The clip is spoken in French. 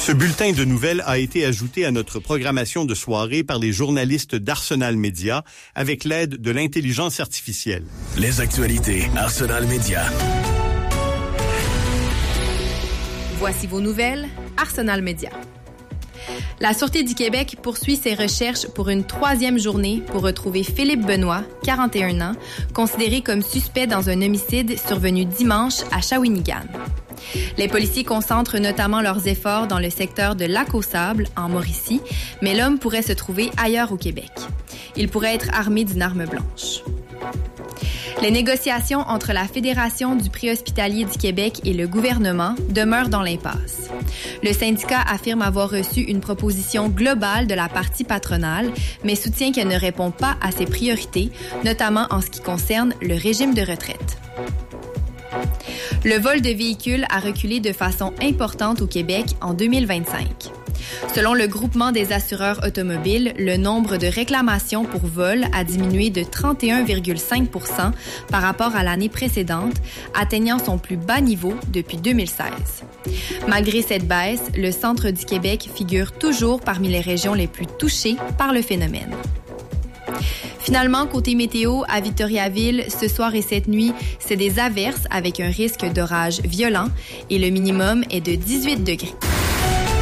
Ce bulletin de nouvelles a été ajouté à notre programmation de soirée par les journalistes d'Arsenal Média avec l'aide de l'intelligence artificielle. Les actualités Arsenal Média. Voici vos nouvelles, Arsenal Média. La Sûreté du Québec poursuit ses recherches pour une 3e journée pour retrouver Philippe Benoît, 41 ans, considéré comme suspect dans un homicide survenu dimanche à Shawinigan. Les policiers concentrent notamment leurs efforts dans le secteur de Lac-aux-Sables, en Mauricie, mais l'homme pourrait se trouver ailleurs au Québec. Il pourrait être armé d'une arme blanche. Les négociations entre la Fédération du préhospitalier du Québec et le gouvernement demeurent dans l'impasse. Le syndicat affirme avoir reçu une proposition globale de la partie patronale, mais soutient qu'elle ne répond pas à ses priorités, notamment en ce qui concerne le régime de retraite. Le vol de véhicules a reculé de façon importante au Québec en 2025. Selon le groupement des assureurs automobiles, le nombre de réclamations pour vol a diminué de 31,5 % par rapport à l'année précédente, atteignant son plus bas niveau depuis 2016. Malgré cette baisse, le centre du Québec figure toujours parmi les régions les plus touchées par le phénomène. Finalement, côté météo, à Victoriaville, ce soir et cette nuit, c'est des averses avec un risque d'orage violent et le minimum est de 18 degrés.